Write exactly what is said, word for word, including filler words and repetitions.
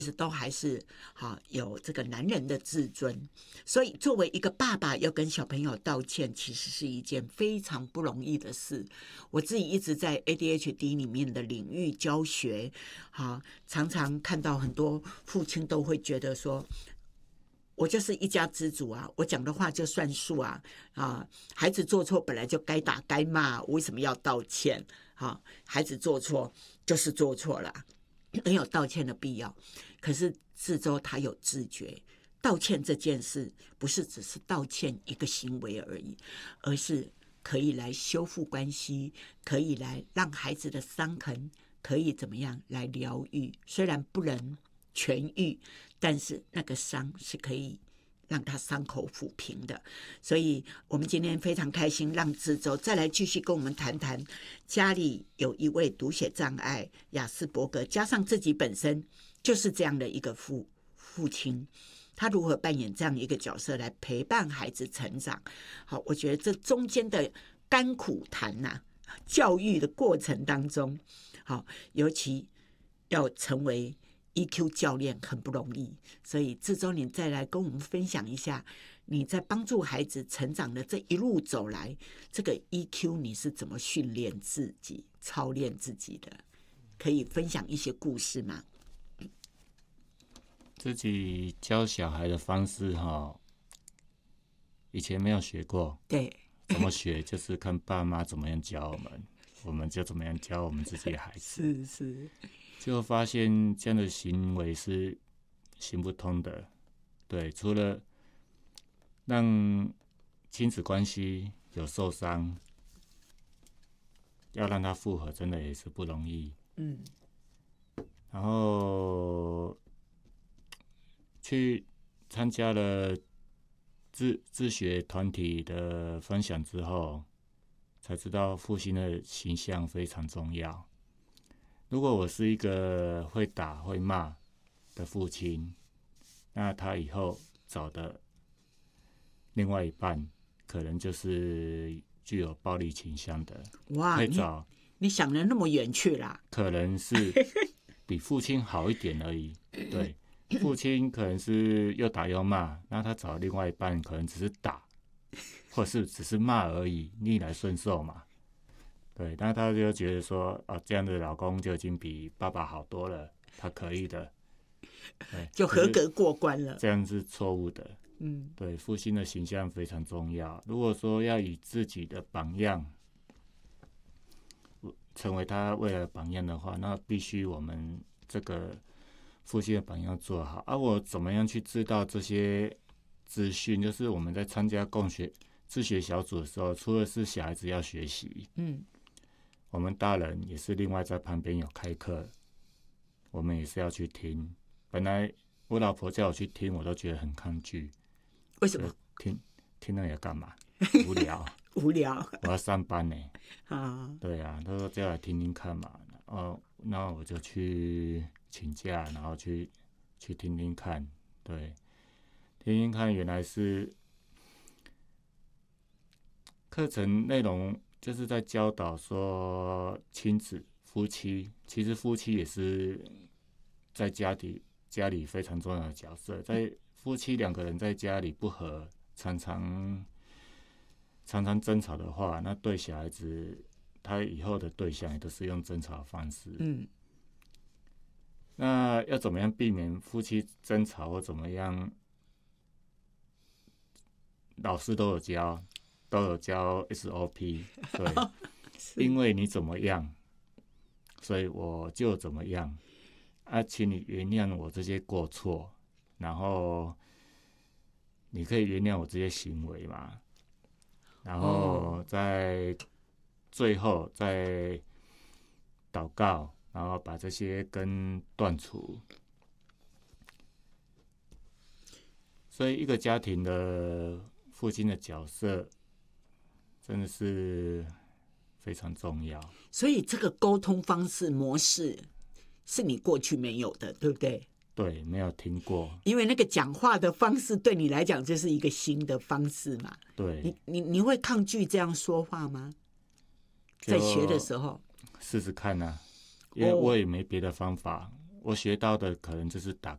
其实都还是好有这个男人的自尊，所以作为一个爸爸要跟小朋友道歉，其实是一件非常不容易的事。我自己一直在 A D H D 里面的领域教学，好，常常看到很多父亲都会觉得说，我就是一家之主啊，我讲的话就算数啊，啊，孩子做错本来就该打该骂，我为什么要道歉？啊，孩子做错就是做错了，没有道歉的必要。可是志州他有自觉，道歉这件事不是只是道歉一个行为而已，而是可以来修复关系，可以来让孩子的伤痕可以怎么样来疗愈。虽然不能痊愈，但是那个伤是可以让他伤口抚平的。所以我们今天非常开心，让志州再来继续跟我们谈谈家里有一位读写障碍亚斯伯格，加上自己本身就是这样的一个 父, 父亲，他如何扮演这样一个角色来陪伴孩子成长。好，我觉得这中间的甘苦谈啊，教育的过程当中，好，尤其要成为E Q 教练很不容易。所以志州你再来跟我们分享一下你在帮助孩子成长的这一路走来，这个 E Q 你是怎么训练自己操练自己的，可以分享一些故事吗？ 自己教小孩的方式哈，以前没有学过。 对， 怎么学就是看爸妈怎么样教我们，我们就怎么样教我们自己的孩子。 是是， 就发现这样的行为是行不通的。对，除了让亲子关系有受伤，要让他复合，真的也是不容易。 嗯， 然后去参加了自自学团体的分享之后，才知道父亲的形象非常重要。如果我是一个会打会骂的父亲，那他以后找的另外一半可能就是具有暴力倾向的。 哇， 会找你, 你想得那么远去啦？ 可能是比父亲好一点而已。对，父亲可能是又打又骂，那他找另外一半可能只是打，或是只是骂而已，逆来顺受嘛。对，那他就觉得说，哦，这样的老公就已经比爸爸好多了，他可以的，对， 就合格过关了。 这样是错误的。 嗯， 对，父亲的形象非常重要。如果说要以自己的榜样成为他未来的榜样的话，那必须我们这个父亲的榜样做好。而、啊、我怎么样去知道这些资讯？就是我们在参加共学自学小组的时候，除了是小孩子要学习， 嗯， 我们大人也是另外在旁边有开课，我们也是要去听。本来我老婆叫我去听，我都觉得很抗拒。 为什么？ 听听那个要干嘛？无聊。 无聊。 我要上班呢。 啊， 对啊，他说叫来听听看嘛。哦，那我就去请假，然后去去听听看。对，听听看，原来是课程内容就是在教导说亲子夫妻，其实夫妻也是在家里家里非常重要的角色。在夫妻两个人在家里不和，常常常常争吵的话，那对小孩子他以后的对象也都是用争吵的方式。 嗯， 那要怎么样避免夫妻争吵或怎么样？老师都有教，都有教 S O P。对，因为你怎么样，所以我就怎么样。啊，请你原谅我这些过错，然后你可以原谅我这些行为嘛？然后在最后再祷告，然后把这些根断除。所以一个家庭的父亲的角色真的是非常重要。 所以这个沟通方式模式是你过去没有的，对不对？ 对，没有听过。 因为那个讲话的方式对你来讲就是一个新的方式嘛。 对， 你你你会抗拒这样说话吗？在学的时候， 试试看啊，因为我也没别的方法。我学到的可能就是打